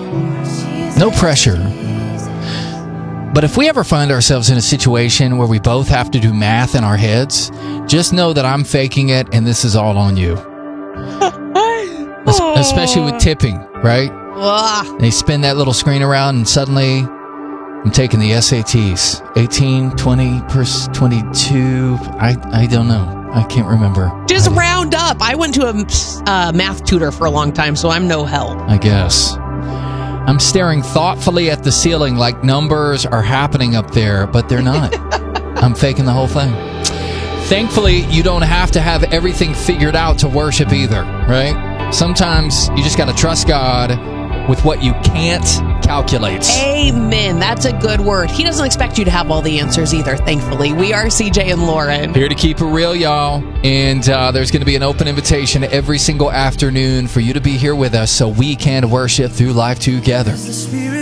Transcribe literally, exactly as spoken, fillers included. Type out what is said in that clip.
No pressure. But if we ever find ourselves in a situation where we both have to do math in our heads, just know that I'm faking it and this is all on you. Es- especially with tipping, right? Ugh. They spin that little screen around and suddenly I'm taking the S A Ts. eighteen, twenty, twenty-two. I, I don't know. I can't remember. Just I, round up. I went to a uh, math tutor for a long time, so I'm no help. I guess. I'm staring thoughtfully at the ceiling like numbers are happening up there, but they're not. I'm faking the whole thing. Thankfully, you don't have to have everything figured out to worship either, right? Sometimes you just got to trust God with what you can't calculate. Amen. That's a good word. He doesn't expect you to have all the answers either, thankfully. We are C J and Lauren. Here to keep it real, y'all. And uh, there's going to be an open invitation every single afternoon for you to be here with us so we can worship through life together.